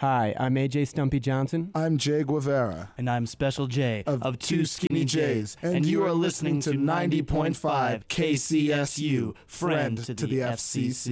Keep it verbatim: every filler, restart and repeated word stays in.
Hi, I'm A J Stumpy Johnson. I'm Jay Guevara. And I'm Special J of, of Two Skinny Jays. And, And you are listening to ninety point five K C S U, friend to the F C C.